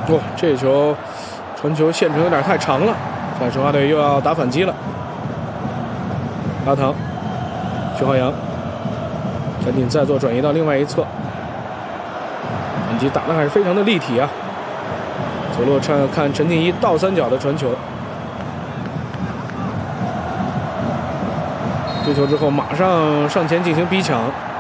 哦，这球传球线程有点太长了，现在申花队又要打反击了。阿唐、徐浩洋赶紧再做转移到另外一侧，反击打得还是非常的立体啊。左路看陈静一倒三角的传球，接球之后马上上前进行逼抢。